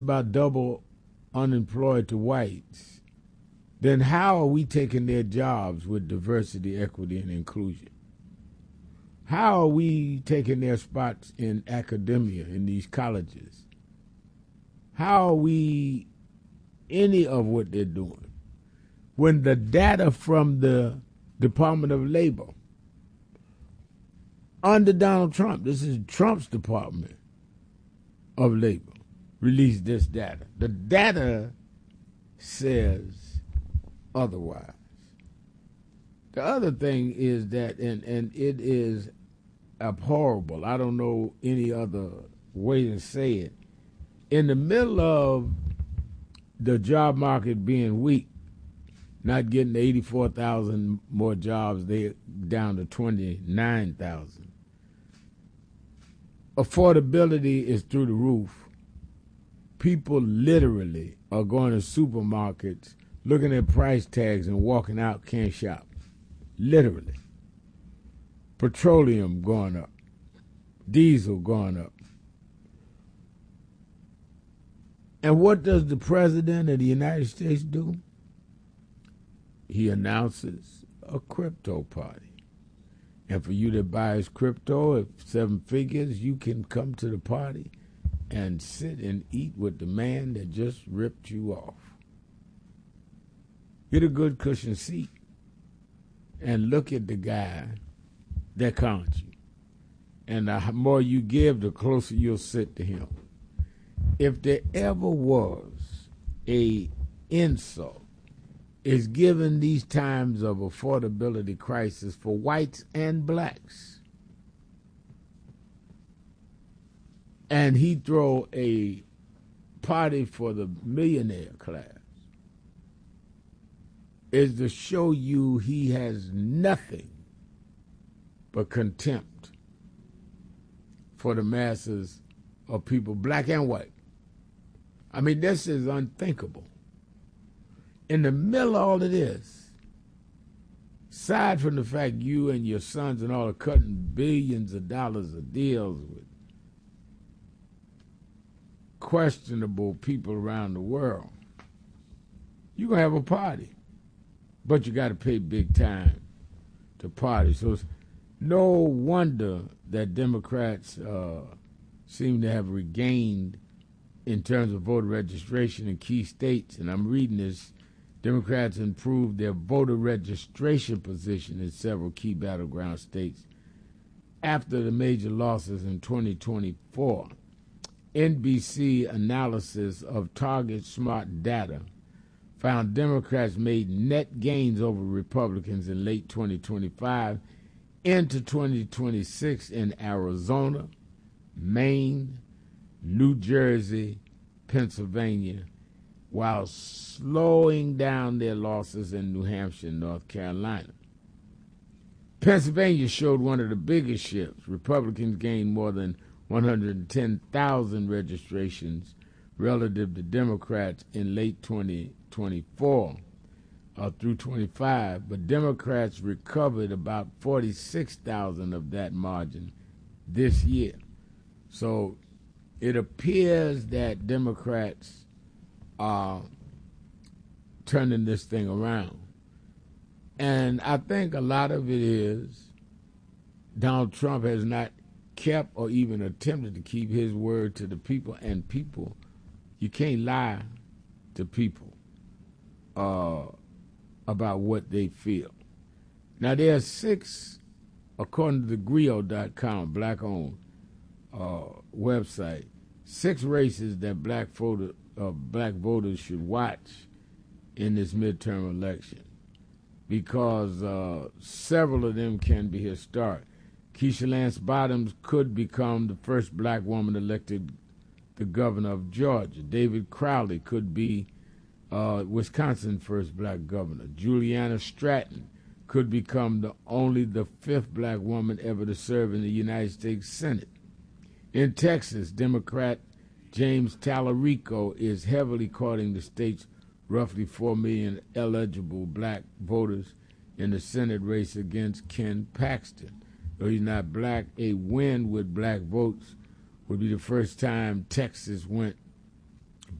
about double unemployed to whites, then how are we taking their jobs with diversity, equity, and inclusion? How are we taking their spots in academia in these colleges? How are we any of what they're doing? When the data from the Department of Labor under Donald Trump, this is Trump's Department of Labor, released this data. The data says otherwise. The other thing is that, and it is abhorrible, I don't know any other way to say it, in the middle of the job market being weak, not getting 84,000 more jobs, they're down to 29,000. Affordability is through the roof. People literally are going to supermarkets, looking at price tags and walking out, can't shop. Literally. Petroleum going up. Diesel going up. And what does the President of the United States do? He announces a crypto party. And for you that buys crypto at 7 figures, you can come to the party and sit and eat with the man that just ripped you off. Get a good cushion seat and look at the guy that conned you. And the more you give, the closer you'll sit to him. If there ever was a insult, is given these times of affordability crisis for whites and blacks. And he throw a party for the millionaire class is to show you he has nothing but contempt for the masses of people, black and white. I mean, this is unthinkable. In the middle of all of this, aside from the fact you and your sons and all are cutting billions of dollars of deals with questionable people around the world, you're going to have a party. But you got to pay big time to party. So it's no wonder that Democrats seem to have regained in terms of voter registration in key states. And I'm reading this. Democrats improved their voter registration position in several key battleground states after the major losses in 2024. NBC analysis of Target Smart data found Democrats made net gains over Republicans in late 2025 into 2026 in Arizona, Maine, New Jersey, Pennsylvania, while slowing down their losses in New Hampshire and North Carolina. Pennsylvania showed one of the biggest shifts. Republicans gained more than 110,000 registrations relative to Democrats in late 2024 through 25, but Democrats recovered about 46,000 of that margin this year. So it appears that Democrats are turning this thing around. And I think a lot of it is Donald Trump has not kept or even attempted to keep his word to the people. And people, you can't lie to people about what they feel. Now, there are 6, according to the Grio.com, black-owned website, 6 races that black voters should watch in this midterm election, because several of them can be historic. Keisha Lance Bottoms could become the first black woman elected the governor of Georgia. David Crowley could be Wisconsin's first black governor. Juliana Stratton could become only the 5th black woman ever to serve in the United States Senate. In Texas, Democrat James Tallarico is heavily courting the state's roughly 4 million eligible black voters in the Senate race against Ken Paxton. Though he's not black, a win with black votes would be the first time Texas went